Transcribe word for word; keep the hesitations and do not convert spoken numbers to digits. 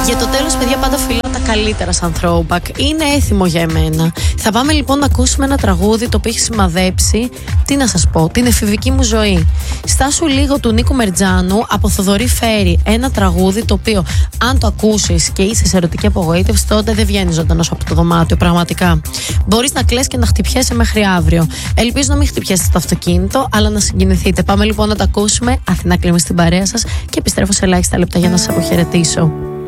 Για το τέλος, παιδιά, πάντα φιλώ τα καλύτερα σαν throwback. Είναι έθιμο για εμένα. Θα πάμε λοιπόν να ακούσουμε ένα τραγούδι το οποίο έχει σημαδέψει, τι να σας πω, την εφηβική μου ζωή. Στάσου λίγο του Νίκου Μερτζάνου από Θοδωρή Φέρη. Ένα τραγούδι το οποίο, αν το ακούσεις και είσαι σε ερωτική απογοήτευση, τότε δεν βγαίνει ζωντανός από το δωμάτιο, πραγματικά. Μπορείς να κλαις και να χτυπιέσαι μέχρι αύριο. Ελπίζω να μην χτυπιέσετε στο αυτοκίνητο, αλλά να συγκινηθείτε. Πάμε λοιπόν να τα ακούσουμε. Αθηνά Κλίμη στην παρέα σας και επιστρέφω σε ελάχιστα λεπτά για να σας αποχαιρετήσω.